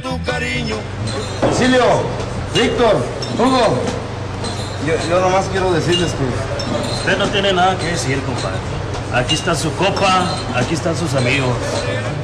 tu cariño. Cecilio, Víctor, Hugo, yo nomás quiero decirles que... Usted no tiene nada que decir, compadre. Aquí está su copa, aquí están sus amigos.